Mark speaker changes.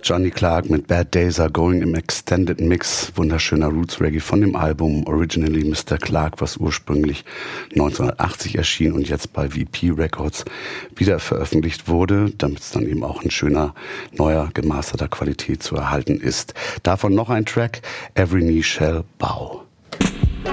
Speaker 1: Johnny Clarke mit Bad Days Are Going im Extended Mix. Wunderschöner Roots Reggae von dem Album Originally Mr. Clarke, was ursprünglich 1980 erschien und jetzt bei VP Records wieder veröffentlicht wurde, damit es dann eben auch in schöner, neuer, gemasterter Qualität zu erhalten ist. Davon noch ein Track, Every Knee Shall Bow.